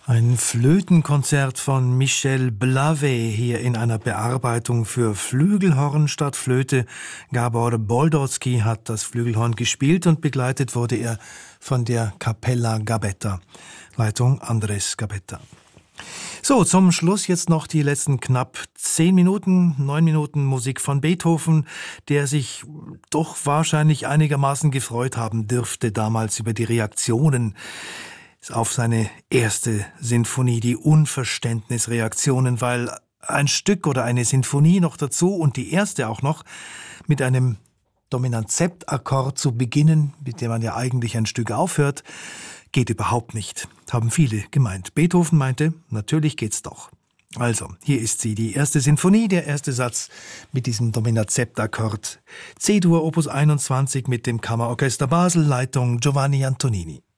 Ein Flötenkonzert von Michel Blavet hier in einer Bearbeitung für Flügelhorn statt Flöte. Gabor Boldocky hat das Flügelhorn gespielt und begleitet wurde er von der Capella Gabetta. Leitung Andres Gabetta. So, zum Schluss jetzt noch die letzten knapp 9 Minuten Musik von Beethoven, der sich doch wahrscheinlich einigermaßen gefreut haben dürfte damals über die Reaktionen auf seine erste Sinfonie, die Unverständnisreaktionen, weil ein Stück oder eine Sinfonie noch dazu und die erste auch noch mit einem Dominant-Sept-Akkord zu beginnen, mit dem man ja eigentlich ein Stück aufhört, geht überhaupt nicht, haben viele gemeint. Beethoven meinte, natürlich geht's doch. Also, hier ist sie, die erste Sinfonie, der erste Satz mit diesem Dominant-Sept-Akkord. C-Dur, Opus 21 mit dem Kammerorchester Basel, Leitung Giovanni Antonini.